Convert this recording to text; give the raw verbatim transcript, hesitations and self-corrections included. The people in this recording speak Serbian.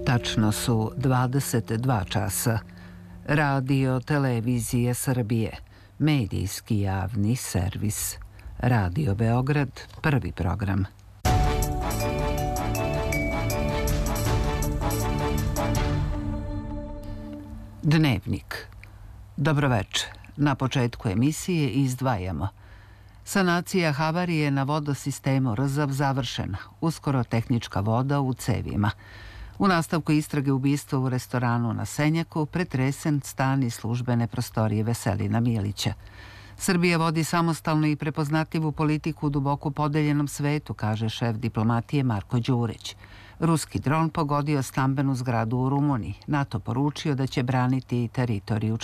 Tačno su dvadeset dva časa. Radio Televizije Srbije, medijski javni servis. Radio Beograd, prvi program. Dnevnik. Dobroveče. Na početku emisije izdvajamo. Sanacija havarije na vodosistemu Rzav završena. Uskoro tehnička voda u cevima. U nastavku istrage ubistva u restoranu na Senjaku pretresen stan i službene prostorije Veselina Milića. Srbija vodi samostalnu i prepoznatljivu politiku u duboko podeljenom svetu, kaže šef diplomatije Marko Đurić. Ruski dron pogodio stambenu zgradu u Rumuniji. NATO poručio da će braniti teritoriju